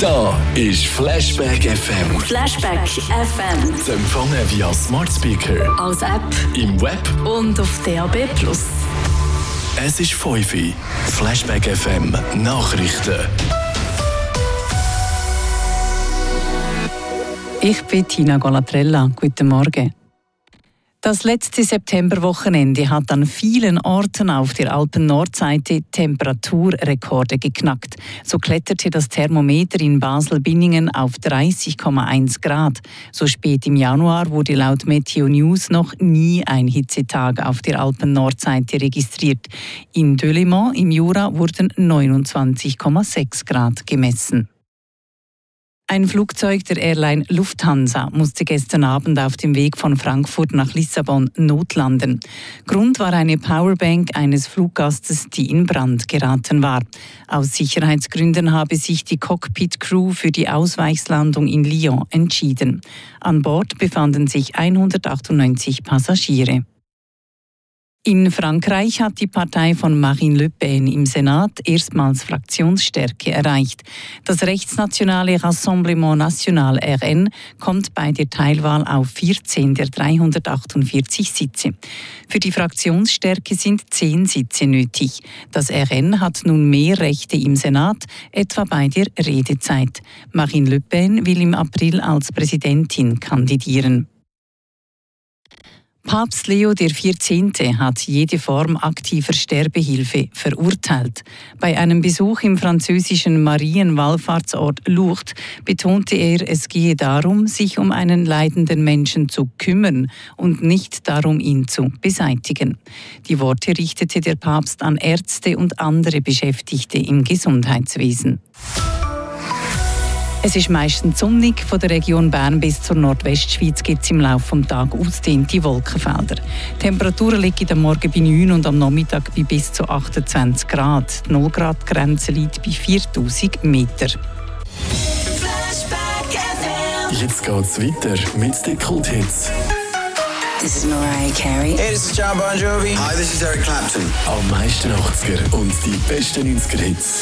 Da ist Flashback FM. Flashback FM. Zu empfangen via Smart Speaker, Als App im Web. und auf DAB+. Es ist 5 Uhr. Flashback FM Nachrichten. Ich bin Tina Golatrella. Guten Morgen. Das letzte Septemberwochenende hat an vielen Orten auf der Alpen-Nordseite Temperaturrekorde geknackt. So kletterte das Thermometer in Basel-Binningen auf 30,1 Grad. So spät im Januar wurde laut Meteo News noch nie ein Hitzetag auf der Alpen-Nordseite registriert. In Delémont im Jura wurden 29,6 Grad gemessen. Ein Flugzeug der Airline Lufthansa musste gestern Abend auf dem Weg von Frankfurt nach Lissabon notlanden. Grund war eine Powerbank eines Fluggastes, die in Brand geraten war. Aus Sicherheitsgründen habe sich die Cockpit-Crew für die Ausweichslandung in Lyon entschieden. An Bord befanden sich 198 Passagiere. In Frankreich hat die Partei von Marine Le Pen im Senat erstmals Fraktionsstärke erreicht. Das rechtsnationale Rassemblement National RN kommt bei der Teilwahl auf 14 der 348 Sitze. Für die Fraktionsstärke sind 10 Sitze nötig. Das RN hat nun mehr Rechte im Senat, etwa bei der Redezeit. Marine Le Pen will im April als Präsidentin kandidieren. Papst Leo XIV. Hat jede Form aktiver Sterbehilfe verurteilt. Bei einem Besuch im französischen Marienwallfahrtsort Lourdes betonte er, es gehe darum, sich um einen leidenden Menschen zu kümmern und nicht darum, ihn zu beseitigen. Die Worte richtete der Papst an Ärzte und andere Beschäftigte im Gesundheitswesen. Es ist meistens sonnig. Von der Region Bern bis zur Nordwestschweiz gibt es im Laufe des Tages ausgedehnte Wolkenfelder. Die Temperaturen liegen am Morgen bei 9 und am Nachmittag bei bis zu 28 Grad. Die 0-Grad-Grenze liegt bei 4000 Meter. Jetzt geht's weiter mit den Kulthits. This is Mariah Carey. Hey, this is John Bon Jovi. Hi, this is Eric Clapton. Am meisten 80er und die besten 90er-Hits.